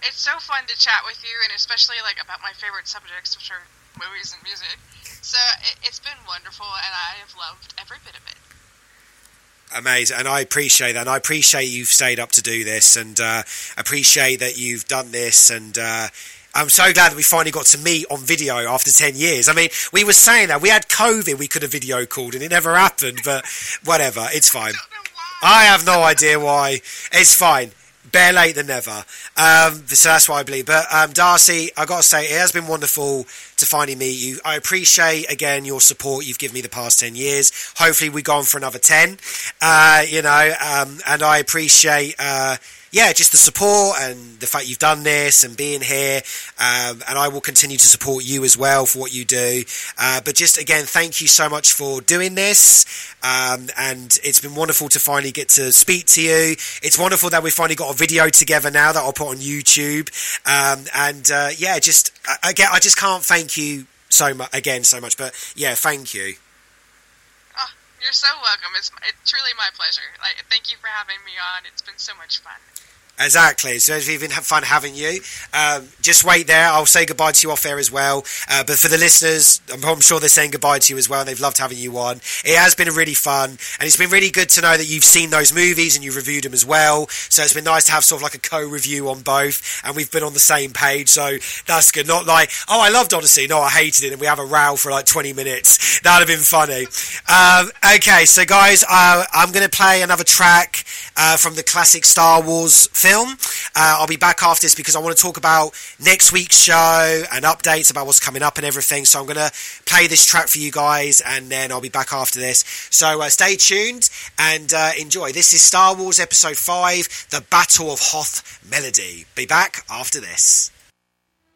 it's so fun to chat with you, and especially like about my favorite subjects, which are movies and music. So it's been wonderful, and I have loved every bit of it. Amazing, and I appreciate that. And I appreciate you've stayed up to do this, and appreciate that you've done this, and I'm so glad that we finally got to meet on video after 10 years. I mean, we were saying that we had COVID, we could have video called, and it never happened, but whatever, it's fine. I have no idea why. It's fine. Better late than never. So that's what I believe. But Darcy, I got to say, it has been wonderful to finally meet you. I appreciate, again, your support you've given me the past 10 years. Hopefully we go on for another 10, and I appreciate... just the support and the fact you've done this and being here, and I will continue to support you as well for what you do. But just again, thank you so much for doing this, and it's been wonderful to finally get to speak to you. It's wonderful that we finally got a video together now that I'll put on YouTube. I just can't thank you so much. But yeah, thank you. Oh, you're so welcome. It's truly my pleasure. Thank you for having me on. It's been so much fun. Exactly. So it's been fun having you. Just wait there. I'll say goodbye to you off air as well. But for the listeners, I'm sure they're saying goodbye to you as well. And they've loved having you on. It has been really fun. And it's been really good to know that you've seen those movies and you've reviewed them as well. So it's been nice to have sort of like a co-review on both. And we've been on the same page. So that's good. Not like, oh, I loved Odyssey. No, I hated it. And we have a row for like 20 minutes. That would have been funny. Okay. So guys, I'm going to play another track from the classic Star Wars film. I'll be back after this because I want to talk about next week's show and updates about what's coming up and everything. So I'm going to play this track for you guys, and then I'll be back after this. So stay tuned and enjoy. This is Star Wars Episode 5, The Battle of Hoth Melody. Be back after this.